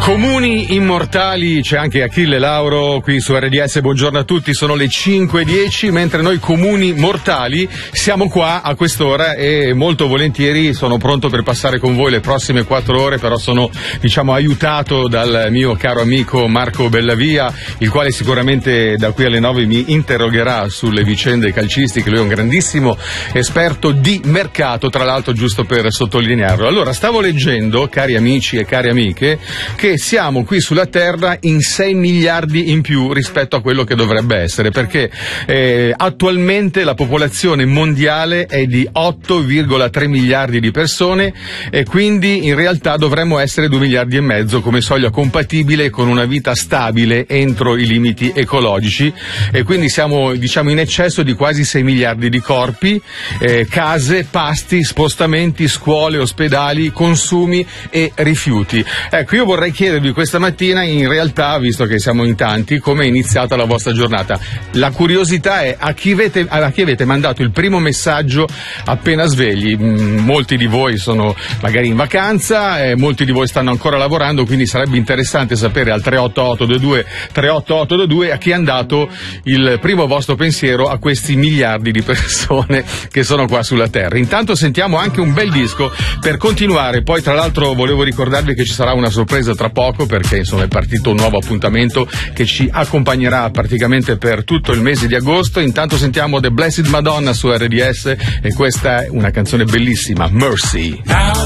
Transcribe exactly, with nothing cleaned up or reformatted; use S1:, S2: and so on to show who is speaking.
S1: Comuni immortali, c'è anche Achille Lauro qui su R D S, buongiorno a tutti, sono le cinque e dieci, mentre noi comuni mortali siamo qua a quest'ora e molto volentieri sono pronto per passare con voi le prossime quattro ore, però sono diciamo aiutato dal mio caro amico Marco Bellavia, il quale sicuramente da qui alle nove mi interrogherà sulle vicende calcistiche. Lui è un grandissimo esperto di mercato, tra l'altro, giusto per sottolinearlo. Allora, stavo leggendo, cari amici e cari amiche, che siamo qui sulla Terra in sei miliardi in più rispetto a quello che dovrebbe essere, perché eh, attualmente la popolazione mondiale è di otto virgola tre miliardi di persone e quindi in realtà dovremmo essere due miliardi e mezzo come soglia compatibile con una vita stabile entro i limiti ecologici, e quindi siamo diciamo in eccesso di quasi sei miliardi di corpi, eh, case, pasti, spostamenti, scuole, ospedali, consumi e rifiuti. Ecco, io vorrei chiedervi questa mattina, in realtà, visto che siamo in tanti, come è iniziata la vostra giornata. La curiosità è a chi avete, a chi avete mandato il primo messaggio appena svegli. Mm, molti di voi sono magari in vacanza, eh, molti di voi stanno ancora lavorando, quindi sarebbe interessante sapere al tre otto otto due due tre otto otto due due a chi è andato il primo vostro pensiero a questi miliardi di persone che sono qua sulla Terra. Intanto sentiamo anche un bel disco per continuare, poi tra l'altro volevo ricordarvi che ci sarà una sorpresa tra poco, perché insomma è partito un nuovo appuntamento che ci accompagnerà praticamente per tutto il mese di agosto. Intanto sentiamo The Blessed Madonna su R D S e questa è una canzone bellissima, Mercy.
S2: Now